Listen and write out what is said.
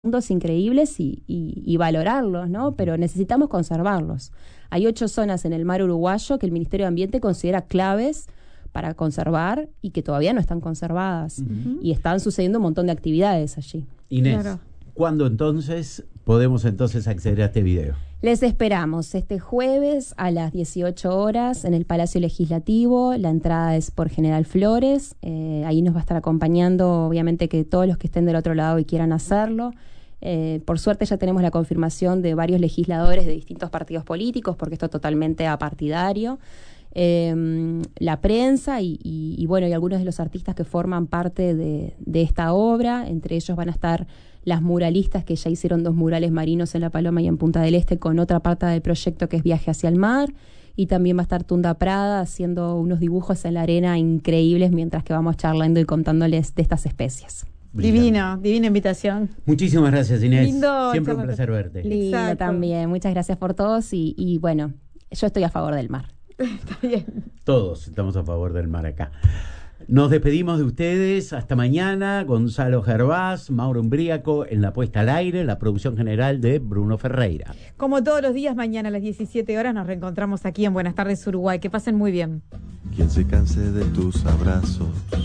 mundos increíbles y valorarlos, ¿no? Pero necesitamos conservarlos. Hay 8 zonas en el mar uruguayo que el Ministerio de Ambiente considera claves para conservar y que todavía no están conservadas. Uh-huh. Y están sucediendo un montón de actividades allí. Inés, claro. ¿Cuándo entonces podemos acceder a este video? Les esperamos este jueves a las 18 horas en el Palacio Legislativo. La entrada es por General Flores. Ahí nos va a estar acompañando, obviamente, que todos los que estén del otro lado y quieran hacerlo. Por suerte ya tenemos la confirmación de varios legisladores de distintos partidos políticos, porque esto es totalmente apartidario. La prensa y bueno, y algunos de los artistas que forman parte de esta obra. Entre ellos van a estar las muralistas que ya hicieron 2 murales marinos en La Paloma y en Punta del Este con otra parte del proyecto que es Viaje hacia el Mar, y también va a estar Tunda Prada haciendo unos dibujos en la arena increíbles mientras que vamos charlando y contándoles de estas especies. Divina invitación. Muchísimas gracias, Inés. Lindo, siempre un placer verte. Lindo también, muchas gracias por todos y bueno, yo estoy a favor del mar. Está bien. Todos estamos a favor del mar acá. Nos despedimos de ustedes. Hasta mañana. Gonzalo Gervás, Mauro Umbríaco en la puesta al aire, la producción general de Bruno Ferreira. Como todos los días, mañana a las 17 horas nos reencontramos aquí en Buenas Tardes Uruguay. Que pasen muy bien. Quien se canse de tus abrazos